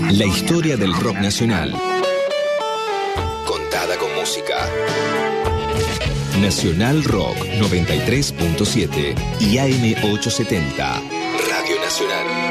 La historia del rock nacional. Contada con música. Nacional Rock 93.7 y AM 870. Radio Nacional.